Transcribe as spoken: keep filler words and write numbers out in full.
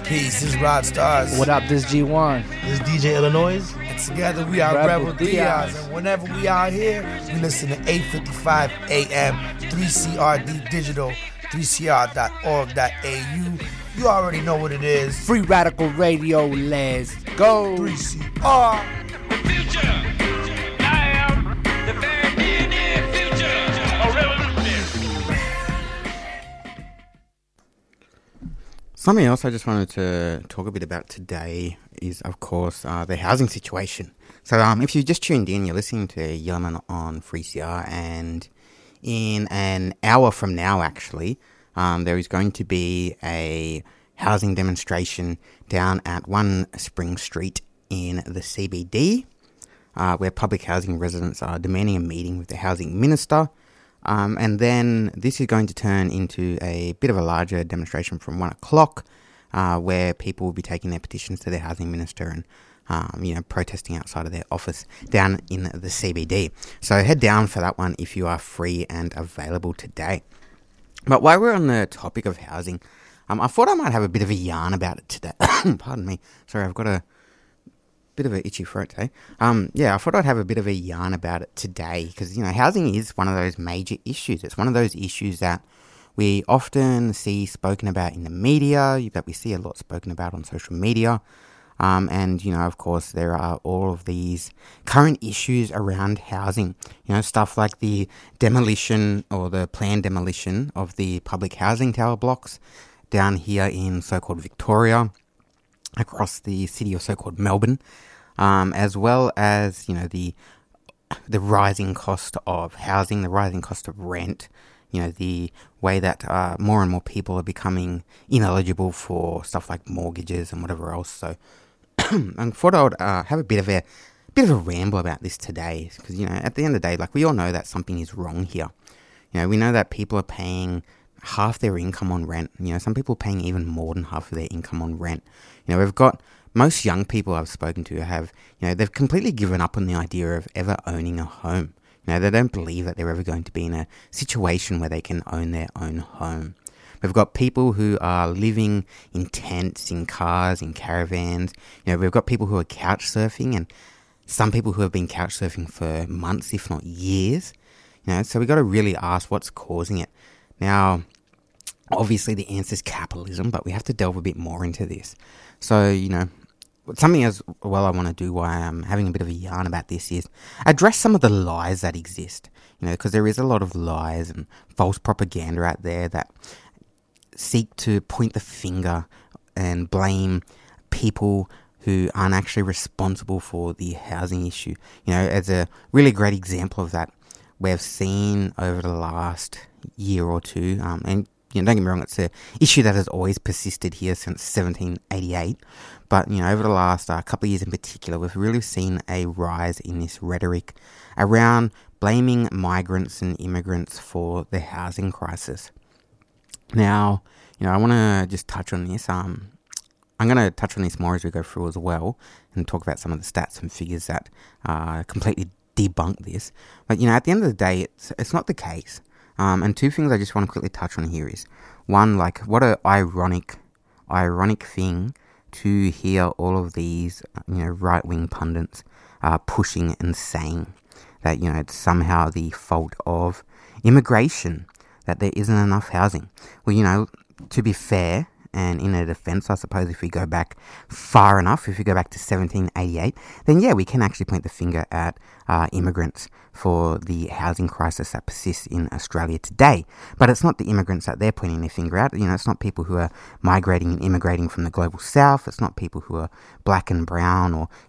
Peace, this is Rod Stars. What up, this G one. This is D J Illinois. And together we are Rebel, Rebel Diaz. Diaz. And whenever we out here, we listen to eight fifty-five A M, three C R D Digital, three C R dot org dot A U. You already know what it is. Free Radical Radio, let's go. three C R. Future. I am the very near future. A revolutionary. Something else I just wanted to talk a bit about today is, of course, uh, the housing situation. So um, if you just tuned in, you're listening to Yellman on three C R, and in an hour from now, actually, um, there is going to be a housing demonstration down at one Spring Street in the C B D, uh, where public housing residents are demanding a meeting with the housing minister. Um, and then this is going to turn into a bit of a larger demonstration from one o'clock, uh, where people will be taking their petitions to their housing minister and, um, you know, protesting outside of their office down in the C B D. So head down for that one if you are free and available today. But while we're on the topic of housing, um, I thought I might have a bit of a yarn about it today. Pardon me. Sorry, I've got a bit of an itchy throat today. Um, yeah, I thought I'd have a bit of a yarn about it today because, you know, housing is one of those major issues. It's one of those issues that we often see spoken about in the media, that we see a lot spoken about on social media. Um, and, you know, of course, there are all of these current issues around housing. You know, stuff like the demolition or the planned demolition of the public housing tower blocks down here in so-called Victoria, across the city of so-called Melbourne, um, as well as, you know, the the rising cost of housing, the rising cost of rent, you know, the way that uh, more and more people are becoming ineligible for stuff like mortgages and whatever else. So I thought I would uh, have a bit of a bit of a ramble about this today, because, you know, at the end of the day, like, we all know that something is wrong here. You know, we know that people are paying half their income on rent. You know, some people are paying even more than half of their income on rent. You know, we've got most young people I've spoken to have, you know, they've completely given up on the idea of ever owning a home. You know, they don't believe that they're ever going to be in a situation where they can own their own home. We've got people who are living in tents, in cars, in caravans. You know, we've got people who are couch surfing, and some people who have been couch surfing for months, if not years. You know, so we've got to really ask what's causing it. Now, obviously the answer is capitalism, but we have to delve a bit more into this. So, you know, something as well I want to do while I'm having a bit of a yarn about this is address some of the lies that exist. You know, because there is a lot of lies and false propaganda out there that seek to point the finger and blame people who aren't actually responsible for the housing issue. You know, as a really great example of that, we've seen over the last year or two, um, and, you know, don't get me wrong, it's an issue that has always persisted here since seventeen eighty-eight. But, you know, over the last uh, couple of years in particular, we've really seen a rise in this rhetoric around blaming migrants and immigrants for the housing crisis. Now, you know, I want to just touch on this. Um, I'm going to touch on this more as we go through as well, and talk about some of the stats and figures that uh, completely debunk this. But, you know, at the end of the day, it's it's not the case. Um, and two things I just want to quickly touch on here is, one, like, what a ironic, ironic thing to hear all of these, you know, right-wing pundits uh, pushing and saying that, you know, it's somehow the fault of immigration that there isn't enough housing. Well, you know, to be fair, and in a defense, I suppose, if we go back far enough, if we go back to seventeen eighty-eight, then yeah, we can actually point the finger at uh, immigrants for the housing crisis that persists in Australia today. But it's not the immigrants that they're pointing their finger at. You know, it's not people who are migrating and immigrating from the global south. It's not people who are black and brown or,